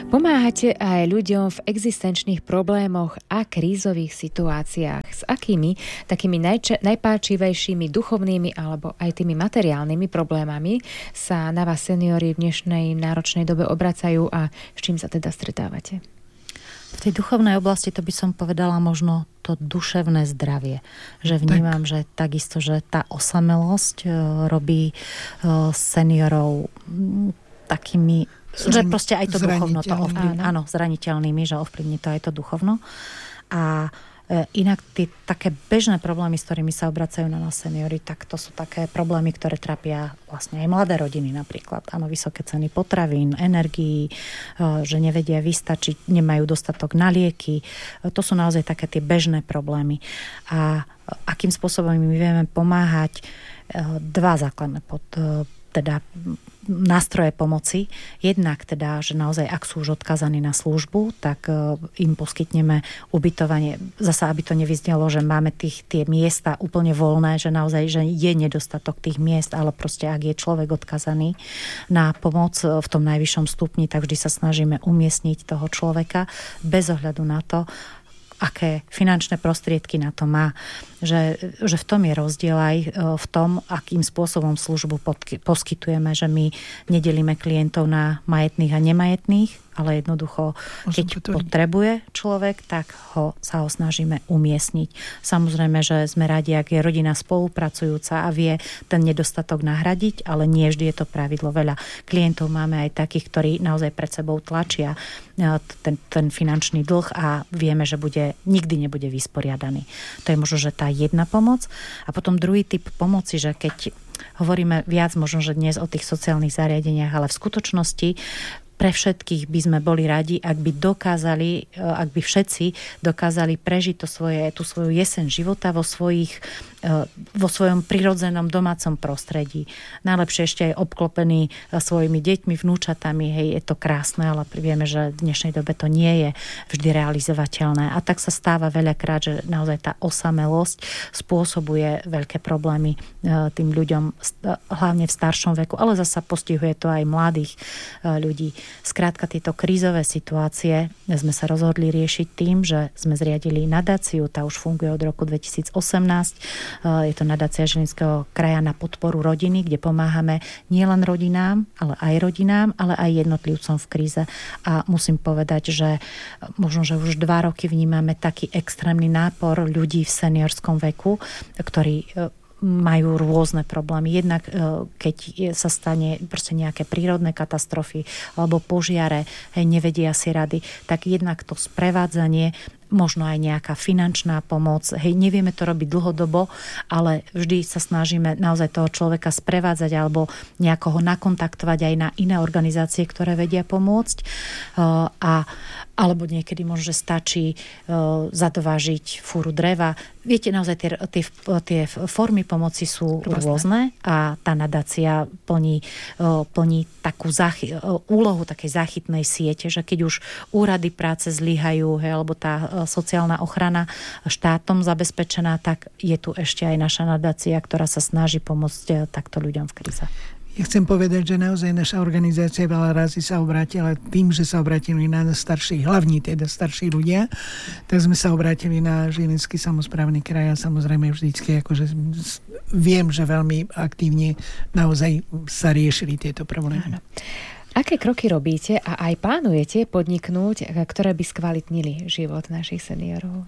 Pomáhate aj ľuďom v existenčných problémoch a krízových situáciách. S akými takými najpáčivejšími duchovnými alebo aj tými materiálnymi problémami sa na vás seniori v dnešnej náročnej dobe obracajú a s čím sa teda stretávate? V tej duchovnej oblasti to by som povedala možno to duševné zdravie. Že vnímam, že takisto, že tá osamelosť robí seniorov takými, že proste aj to duchovno to ovplyvní. Áno, zraniteľnými, že ovplyvní to aj to duchovno. A inak tie také bežné problémy, s ktorými sa obracajú na nás seniori, tak to sú také problémy, ktoré trápia vlastne aj mladé rodiny napríklad. Áno, vysoké ceny potravín, energií, že nevedia vystačiť, nemajú dostatok na lieky. To sú naozaj také tie bežné problémy. A akým spôsobom my vieme pomáhať? Dva základné teda nástroje pomoci. Jednak teda, že naozaj, ak sú už odkazaní na službu, tak im poskytneme ubytovanie. Zasa, aby to nevyznelo, že máme tie miesta úplne voľné, že naozaj, že je nedostatok tých miest, ale proste, ak je človek odkazaný na pomoc v tom najvyššom stupni, tak vždy sa snažíme umiestniť toho človeka bez ohľadu na to, aké finančné prostriedky na to má. Že v tom je rozdiel aj v tom, akým spôsobom službu poskytujeme, že my nedelíme klientov na majetných a nemajetných, ale jednoducho, keď potrebuje človek, tak sa ho snažíme umiestniť. Samozrejme, že sme radi, ak je rodina spolupracujúca a vie ten nedostatok nahradiť, ale nie vždy je to pravidlo. Veľa klientov máme aj takých, ktorí naozaj pred sebou tlačia ten finančný dlh a vieme, že nikdy nebude vysporiadaný. To je možno, že tá jedna pomoc. A potom druhý typ pomoci, že keď hovoríme viac možno, že dnes o tých sociálnych zariadeniach, ale v skutočnosti pre všetkých by sme boli radi, ak by všetci dokázali prežiť tú svoju jeseň života vo svojom prirodzenom domácom prostredí. Najlepšie ešte aj obklopený svojimi deťmi, vnúčatami. Hej, je to krásne, ale vieme, že v dnešnej dobe to nie je vždy realizovateľné. A tak sa stáva veľakrát, že naozaj tá osamelosť spôsobuje veľké problémy tým ľuďom, hlavne v staršom veku, ale zasa postihuje to aj mladých ľudí. Skrátka, tieto krízové situácie sme sa rozhodli riešiť tým, že sme zriadili nadáciu, tá už funguje od roku 2018. Je to nadácia Žilinského kraja na podporu rodiny, kde pomáhame nielen rodinám, ale aj jednotlivcom v kríze. A musím povedať, že možno, že už 2 roky vnímame taký extrémny nápor ľudí v seniorskom veku, ktorí majú rôzne problémy. Jednak keď sa stane proste nejaké prírodné katastrofy alebo požiare, nevedia si rady, tak jednak to sprevádzanie, možno aj nejaká finančná pomoc. Nevieme to robiť dlhodobo, ale vždy sa snažíme naozaj toho človeka sprevádzať alebo nejako ho nakontaktovať aj na iné organizácie, ktoré vedia pomôcť. Alebo niekedy možno, že stačí zadovážiť fúru dreva. Viete, naozaj tie formy pomoci sú rôzne a tá nadácia plní takú úlohu takej záchytnej siete, že keď už úrady práce zlyhajú, alebo tá sociálna ochrana štátom zabezpečená, tak je tu ešte aj naša nadácia, ktorá sa snaží pomôcť takto ľuďom v kríze. Ja chcem povedať, že naozaj naša organizácia veľa razy sa obrátila tým, že sa obrátili na starších, hlavní teda starší ľudia, tak sme sa obrátili na Žilinský samosprávny kraj a samozrejme vždycky akože viem, že veľmi aktívne naozaj sa riešili tieto problémy. Áno. Aké kroky robíte a aj plánujete podniknúť, ktoré by skvalitnili život našich seniorov?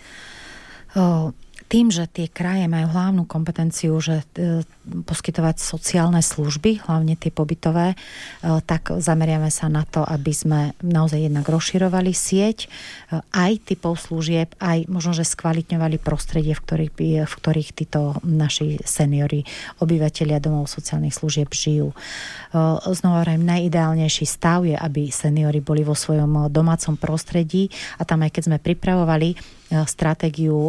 Tým, že tie kraje majú hlavnú kompetenciu, že poskytovať sociálne služby, hlavne tie pobytové, tak zameriame sa na to, aby sme naozaj jednak rozširovali sieť aj typov služieb, aj možno, že skvalitňovali prostredie, v ktorých títo naši seniori, obyvatelia domov sociálnych služieb žijú. Znova hovorím, najideálnejší stav je, aby seniori boli vo svojom domácom prostredí a tam aj keď sme pripravovali stratégiu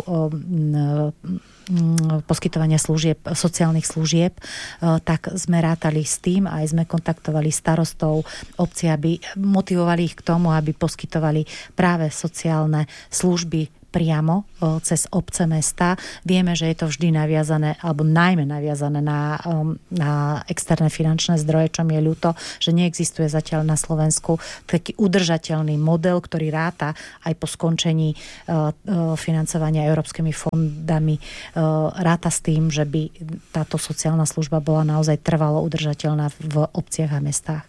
poskytovania sociálnych služieb, tak sme rátali s tým a aj sme kontaktovali starostov obcí, aby motivovali ich k tomu, aby poskytovali práve sociálne služby priamo cez obce mesta. Vieme, že je to vždy naviazané, alebo najmä naviazané na externé finančné zdroje, čo mi je ľúto, že neexistuje zatiaľ na Slovensku taký udržateľný model, ktorý ráta aj po skončení financovania európskymi fondami, ráta s tým, že by táto sociálna služba bola naozaj trvalo udržateľná v obciach a mestách.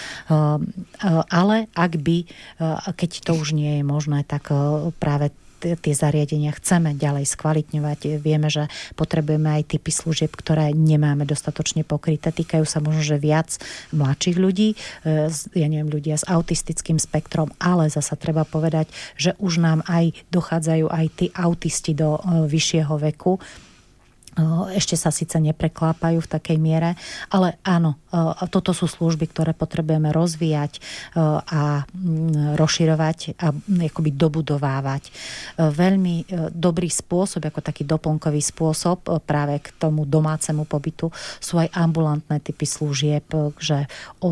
Ale keď to už nie je možné, tak práve tie zariadenia chceme ďalej skvalitňovať. Vieme, že potrebujeme aj typy služieb, ktoré nemáme dostatočne pokryté. Týkajú sa možno, že viac mladších ľudí, ľudia s autistickým spektrom, ale zasa treba povedať, že už nám aj dochádzajú aj tí autisti do vyššieho veku. Ešte sa síce nepreklápajú v takej miere, ale áno, toto sú služby, ktoré potrebujeme rozvíjať a rozširovať a akoby dobudovávať. Veľmi dobrý spôsob, ako taký doplnkový spôsob práve k tomu domácemu pobytu sú aj ambulantné typy služieb, že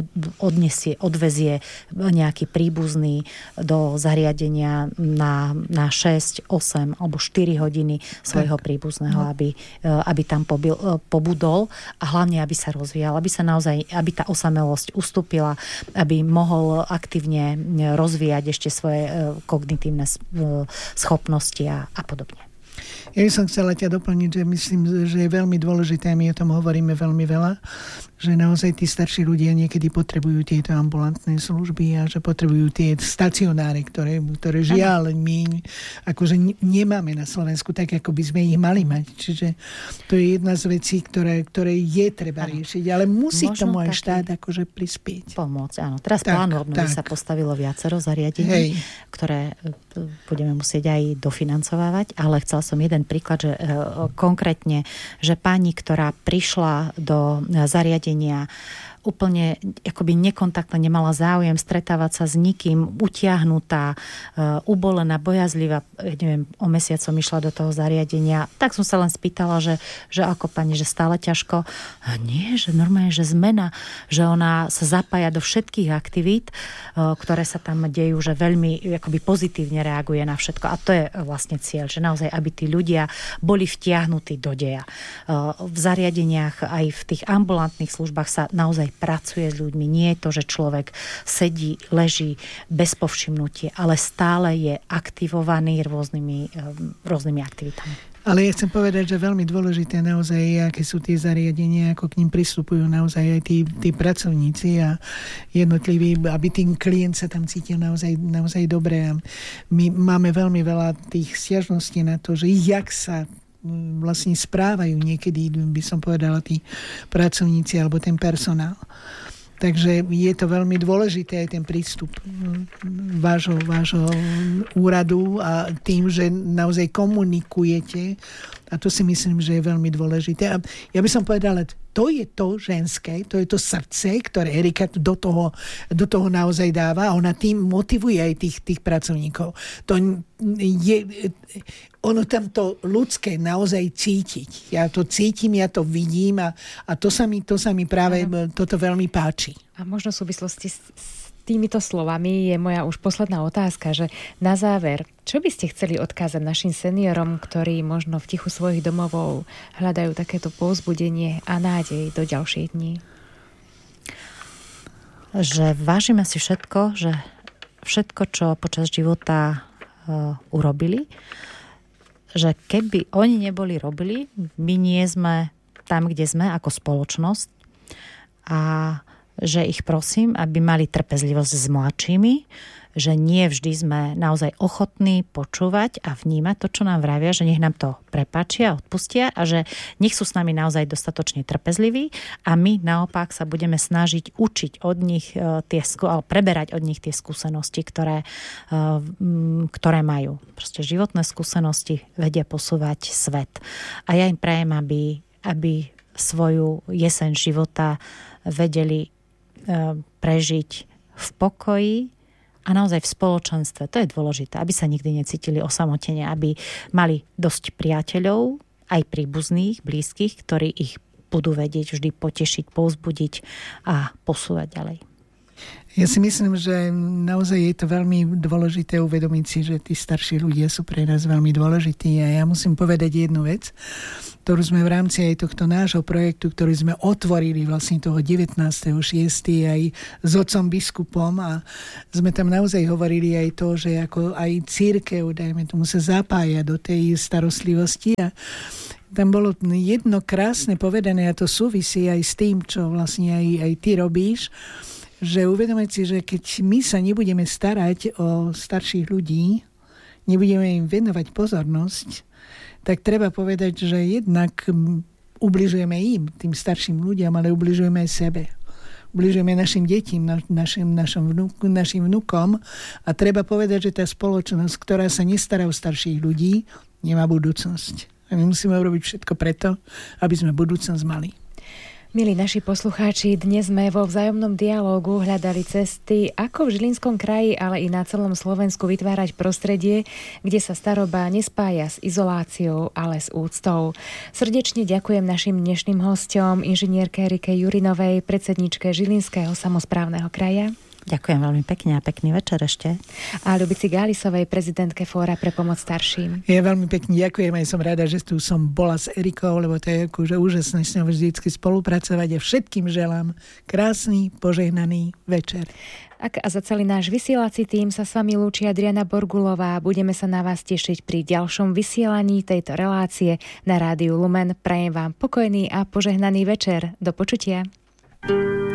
odvezie nejaký príbuzný do zariadenia na 6, 8 alebo 4 hodiny svojho príbuzného, aby tam pobudol a hlavne, aby sa rozvíjal, aby tá osamelosť ustúpila, aby mohol aktívne rozvíjať ešte svoje kognitívne schopnosti a podobne. Ja som chcela ťa doplniť, že myslím, že je veľmi dôležité, my o tom hovoríme veľmi veľa, že naozaj tí starší ľudia niekedy potrebujú tieto ambulantné služby a že potrebujú tie stacionáre, ktoré žiaľ my akože nemáme na Slovensku tak, ako by sme ich mali mať. Čiže to je jedna z vecí, ktoré je treba riešiť, ale musí k tomu aj štát akože prispieť. Pomôcť, áno. Teraz plánu obnovy sa postavilo viacero zariadení, ktoré budeme musieť aj dofinancovávať, ale chcela som jeden príklad, že konkrétne, že pani, ktorá prišla do zariadenia úplne akoby nekontaktne, nemala záujem stretávať sa s nikým, utiahnutá, ubolená, bojazlivá, neviem, o mesiac som išla do toho zariadenia, tak som sa len spýtala, že ako pani, že stále ťažko. A nie, že normálne, že zmena, že ona sa zapája do všetkých aktivít, ktoré sa tam dejú, že veľmi akoby pozitívne reaguje na všetko. A to je vlastne cieľ, že naozaj, aby tí ľudia boli vtiahnutí do deja. V zariadeniach aj v tých ambulantných službách sa naozaj pracuje s ľuďmi. Nie je to, že človek sedí, leží bez povšimnutia, ale stále je aktivovaný rôznymi aktivitami. Ale ja chcem povedať, že veľmi dôležité naozaj, aké sú tie zariadenia, ako k ním pristupujú naozaj aj tí pracovníci a jednotliví, aby tým klient sa tam cítil naozaj dobre. A my máme veľmi veľa tých sťažností na to, že jak sa vlastne správajú niekedy, by som povedala, tí pracovníci alebo ten personál. Takže je to veľmi dôležité aj ten prístup vášho úradu a tým, že naozaj komunikujete. A to si myslím, že je veľmi dôležité. A ja by som povedala, to je to ženské, to je to srdce, ktoré Erika do toho naozaj dáva. Ona tým motivuje aj tých pracovníkov. To je, ono tam to ľudské naozaj cítiť. Ja to cítim, ja to vidím a to sa mi práve toto veľmi páči. A možno v súvislosti s týmito slovami je moja už posledná otázka, že na záver, čo by ste chceli odkázať našim seniorom, ktorí možno v tichu svojich domovov hľadajú takéto povzbudenie a nádej do ďalších dní? Že vážime si všetko, že všetko, čo počas života urobili, že keby oni neboli robili, my nie sme tam, kde sme ako spoločnosť a že ich prosím, aby mali trpezlivosť s mladšími, že nie vždy sme naozaj ochotní počúvať a vnímať to, čo nám vravia, že nech nám to prepáčia, odpustia a že nech sú s nami naozaj dostatočne trpezliví a my naopak sa budeme snažiť učiť od nich preberať od nich tie skúsenosti, ktoré majú. Proste životné skúsenosti vedia posúvať svet. A ja im prajem, aby svoju jeseň života vedeli prežiť v pokoji a naozaj v spoločenstve. To je dôležité, aby sa nikdy necítili osamotene, aby mali dosť priateľov, aj príbuzných, blízkych, ktorí ich budú vedieť vždy potešiť, povzbudiť a posúvať ďalej. Ja si myslím, že naozaj je to veľmi dôležité uvedomiť si, že tí starší ľudia sú pre nás veľmi dôležití a ja musím povedať jednu vec, ktorú sme v rámci aj tohto nášho projektu, ktorý sme otvorili vlastne toho 19.6. aj s otcom biskupom a sme tam naozaj hovorili aj to, že ako aj cirkev, dajme tomu, sa zapája do tej starostlivosti a tam bolo jedno krásne povedané a to súvisí aj s tým, čo vlastne aj ty robíš, že uvedomiť si, že keď my sa nebudeme starať o starších ľudí, nebudeme im venovať pozornosť, tak treba povedať, že jednak ubližujeme im, tým starším ľuďom, ale ubližujeme aj sebe. Ubližujeme našim detím, našim vnukom a treba povedať, že tá spoločnosť, ktorá sa nestará o starších ľudí, nemá budúcnosť. A my musíme urobiť všetko preto, aby sme budúcnosť mali. Milí naši poslucháči, dnes sme vo vzájomnom dialógu hľadali cesty, ako v Žilinskom kraji, ale i na celom Slovensku vytvárať prostredie, kde sa staroba nespája s izoláciou, ale s úctou. Srdečne ďakujem našim dnešným hosťom, inžinierke Erike Jurinovej, predsedničke Žilinského samosprávneho kraja. Ďakujem veľmi pekne a pekný večer ešte. A Ľubici Gálisovej, prezidentke Fóra pre pomoc starším. Ja veľmi pekne ďakujem, aj som rada, že tu som bola s Erikou, lebo to je akože úžasné s ňou vždycky spolupracovať a všetkým želám krásny, požehnaný večer. A za celý náš vysielací tím sa s vami lúči Adriana Borgulová. Budeme sa na vás tešiť pri ďalšom vysielaní tejto relácie na Rádiu Lumen. Prajem vám pokojný a požehnaný večer. Do počutia.